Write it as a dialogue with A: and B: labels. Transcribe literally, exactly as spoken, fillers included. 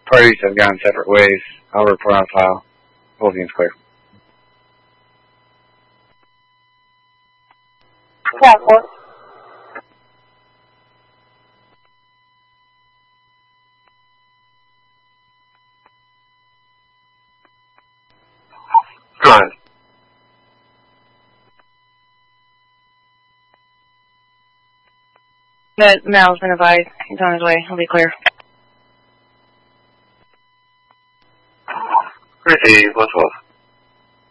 A: Parties have gone separate ways. I'll report on file. Whole team's clear.
B: Yeah, four.
C: Go ahead.
B: The Mal's been advised. He's on his way. He'll be clear.
C: Crazy, one twelve.